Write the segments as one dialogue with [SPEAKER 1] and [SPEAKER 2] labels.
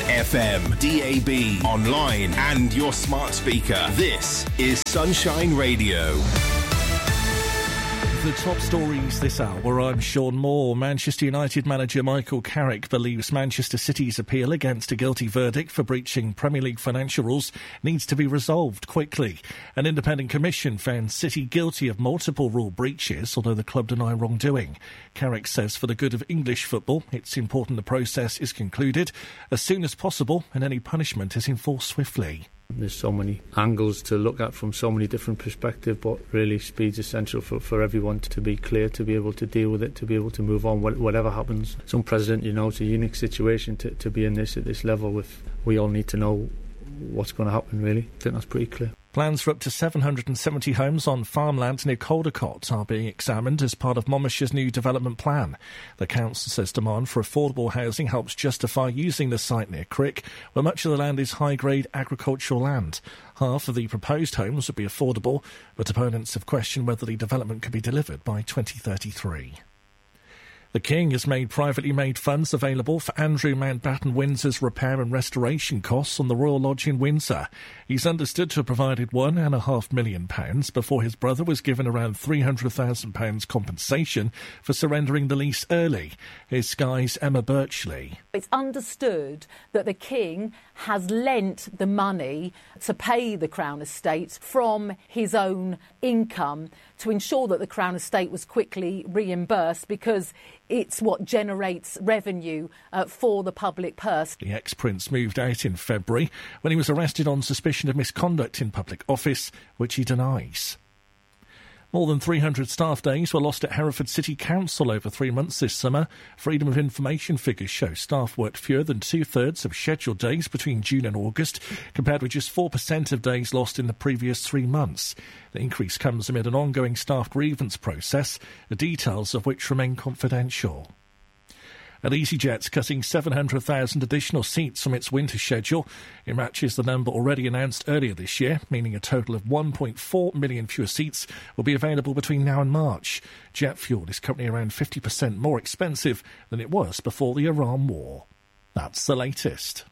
[SPEAKER 1] FM, DAB, online and your smart speaker. This is Sunshine Radio.
[SPEAKER 2] The top stories this hour, I'm Sean Moore. Manchester United manager Michael Carrick believes Manchester City's appeal against a guilty verdict for breaching Premier League financial rules needs to be resolved quickly. An independent commission found City guilty of multiple rule breaches, although the club deny wrongdoing. Carrick says for the good of English football, it's important the process is concluded as soon as possible and any punishment is enforced swiftly.
[SPEAKER 3] There's so many angles to look at from so many different perspectives, but really speed's essential for everyone to be clear, to be able to deal with it, to be able to move on, whatever happens. It's unprecedented, it's a unique situation to be in this at this level. We all need to know what's going to happen, really. I think that's pretty clear.
[SPEAKER 2] Plans for up to 770 homes on farmland near Caldecott are being examined as part of Monmouthshire's new development plan. The council says demand for affordable housing helps justify using the site near Crick, where much of the land is high-grade agricultural land. Half of the proposed homes would be affordable, but opponents have questioned whether the development could be delivered by 2033. The King has made privately made funds available for Andrew Mountbatten Windsor's repair and restoration costs on the Royal Lodge in Windsor. He's understood to have provided £1.5 million before his brother was given around £300,000 compensation for surrendering the lease early. Here's Sky's Emma Birchley.
[SPEAKER 4] It's understood that the King has lent the money to pay the Crown Estate from his own income to ensure that the Crown Estate was quickly reimbursed, because it's what generates revenue for the public purse.
[SPEAKER 2] The ex-prince moved out in February when he was arrested on suspicion of misconduct in public office, which he denies. More than 300 staff days were lost at Hereford City Council over 3 months this summer. Freedom of Information figures show staff worked fewer than two-thirds of scheduled days between June and August, compared with just 4% of days lost in the previous 3 months. The increase comes amid an ongoing staff grievance process, the details of which remain confidential. And EasyJet's cutting 700,000 additional seats from its winter schedule. It matches the number already announced earlier this year, meaning a total of 1.4 million fewer seats will be available between now and March. Jet fuel is currently around 50% more expensive than it was before the Iran war. That's the latest.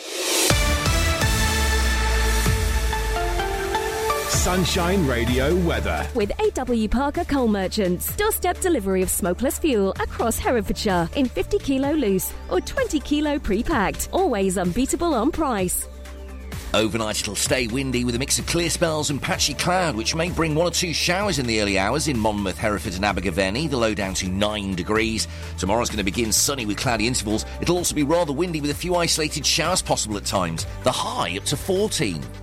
[SPEAKER 1] Sunshine Radio weather.
[SPEAKER 5] With AW Parker Coal Merchants. Doorstep delivery of smokeless fuel across Herefordshire in 50 kilo loose or 20 kilo pre-packed. Always unbeatable on price.
[SPEAKER 6] Overnight it'll stay windy with a mix of clear spells and patchy cloud, which may bring 1 or 2 showers in the early hours in Monmouth, Hereford and Abergavenny, the low down to 9 degrees. Tomorrow's going to begin sunny with cloudy intervals. It'll also be rather windy with a few isolated showers possible at times. The high up to 14.